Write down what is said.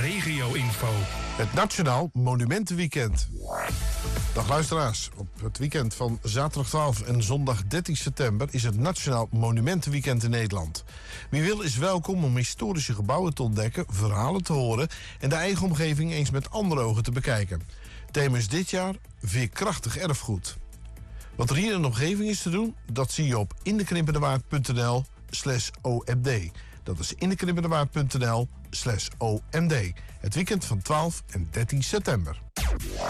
regio-info. Het Nationaal Monumentenweekend. Dag luisteraars, op het weekend van zaterdag 12 en zondag 13 september is het Nationaal Monumentenweekend in Nederland. Wie wil is welkom om historische gebouwen te ontdekken, verhalen te horen en de eigen omgeving eens met andere ogen te bekijken. Thema is dit jaar veerkrachtig erfgoed. Wat er hier in de omgeving is te doen, dat zie je op indekrimpendewaard.nl/OMD. Dat is indekrimpendewaard.nl/OMD. Het weekend van 12 en 13 september.